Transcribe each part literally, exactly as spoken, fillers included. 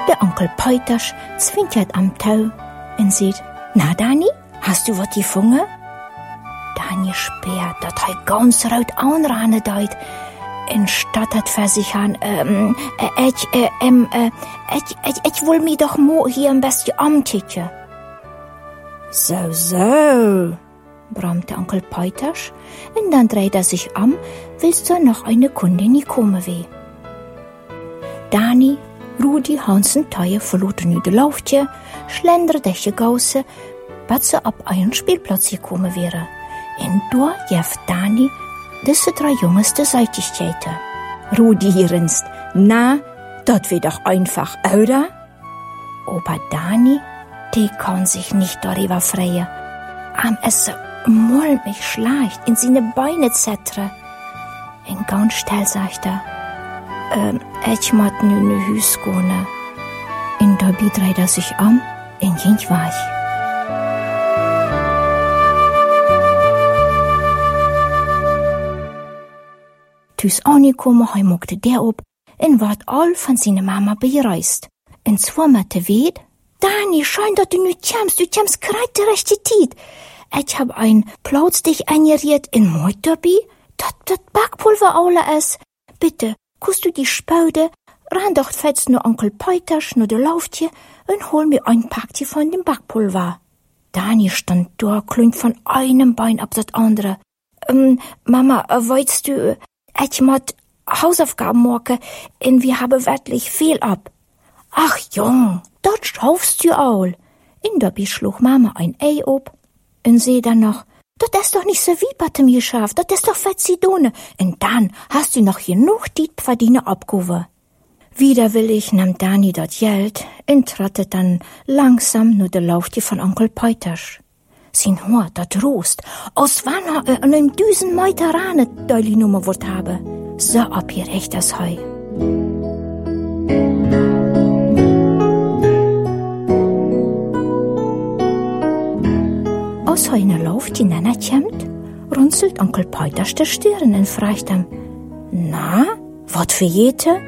Der Onkel Peuters zwinkert am Tau und sagt, na Dani, hast du was gefunden? Dani sperrt, dass er ganz rot anranen deut und stottert für sich an, ähm, äh, ich, äh, ähm, äh, ich, ich, ich will mich doch mo hier ein bisschen amticken. So, so, brummt der Onkel Peuters und dann dreht er sich um, willst du noch eine Kundin nie kommen weh. Dani, Rudi, Hansen, Teie verloten nu de Laufje, schlendert durch die Gausse, bis sie ab einen Spielplatz gekommen wäre. Und da jeft Dani diese drei Jungs de Seitigkeiten. Rudi grinst, na, das wird doch einfach, oder? Aber Dani, die kann sich nicht darüber freuen. Am es mulmig schleicht in seine Beine zettere. Und ganz still sagt er, ähm, ich muss nu ne Hüs gehen. Und dabei dreht er sich um und ging weich. Tüs angekommen, hei mochte der ob, und ward all von seiner Mama bereist. Und zwar mit der Weht, Dani, schein, dass du nicht kämst, du kämst grad die rechte Zeit. Ich hab ein Plauz dich eingeriert in Moit dabei, dat dat Backpulver alle ist. Bitte, kuss du die Spaude, ran doch fetz nur Onkel Peuters, nur der Lauftje, und hol mir ein Packti von dem Backpulver. Dani stand da, klünt von einem Bein ab das andere. Ähm, Mama, weißt du, ich muss Hausaufgaben machen, und wir haben wirklich viel ab. Ach, Jung, dort schaffst du all. In der schlug Mama ein Ei ob, und sie dann noch, das ist doch nicht so wie bei mir geschafft, das ist doch Fetzidone. Und dann hast du noch genug die Verdiene abgehoben. Wieder will ich, nahm Dani das Geld und trottet dann langsam nur der Laufti von Onkel Peuters. Sein Haar, das Rost, aus wann er an einem Düsen Meter Rane deuli Nummer wort habe. So abgerecht das Heu. Aus heiner Laufti Nenner kämmt, runzelt Onkel Peuters der Stirn und fragt ihm, na, wat für jete?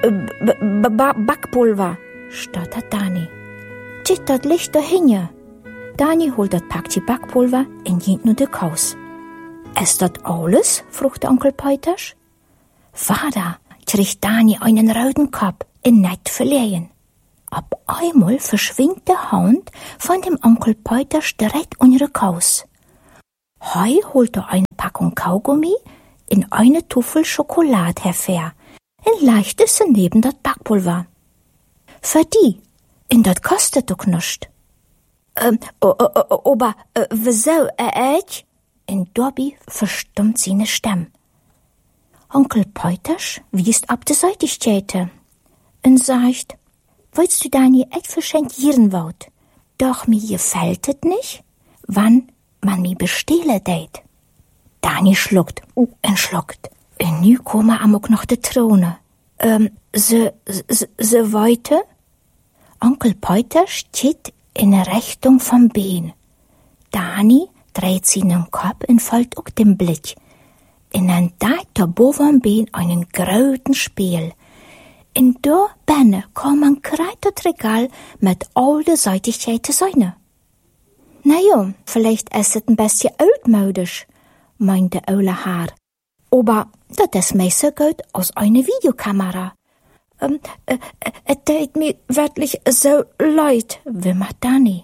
Backpulver, stottert Dani. Tschit, dat Licht dahinja. Dani holt dat Packti Backpulver und geht nur de Kaus. Ist dat alles? fragte Onkel Peuters. Vater, kriegt Dani einen roten Kopf in net verlehen. Ab einmal verschwindet der Hund von dem Onkel Peuters direkt unter Kaus. Heu holt er eine Packung Kaugummi in eine Tuffel Schokolade hervor und leicht es neben dat Backpulver. Für die, in dat kostet doch nischt. Ähm, aber, äh, wieso, äh, ich? In Dobby verstummt seine Stimme. Onkel Peuters wiest ab de Seitigkeiten und sagt, willst du deine Äpfel schenkieren wollt? Doch mir gefällt es nicht, wann man mi bestehlen deit. Dani schluckt und schluckt. Und nu kommen amok noch de Throne. Ähm, se, se, se weiter? Onkel Peuters steht in der Richtung vom Bein. Dani dreht seinen Kopf und folgt auch dem Blick. Und dann deit der boven Bein einen großen Spiel. Und da benne kam ein kreitet Regal mit all de Seitigkeiten seine. Na ja, vielleicht ist es ein bisschen altmodisch, meinte Olle Haar. Aber das ist mir so gut aus einer Videokamera. Ähm, äh, es tut mir wirklich so leid, wimmert Dani.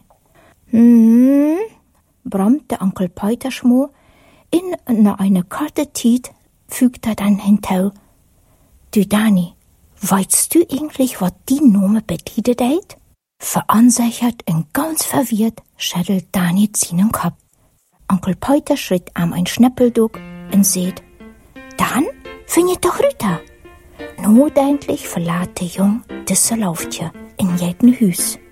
Hm, brummte Onkel Peuters mo. In nach einer kurzen Zeit fügt er dann hinzu. Du Dani, weißt du eigentlich, was die Name bedeutet hat? Verunsichert und ganz verwirrt schüttelt Dani seinen Kopf. Onkel Peuters schritt am ein Schnäppeldug und seht, dann findet doch Rüter. Notendlich verlässt der Jung diese Lauftje in jedem Hüs.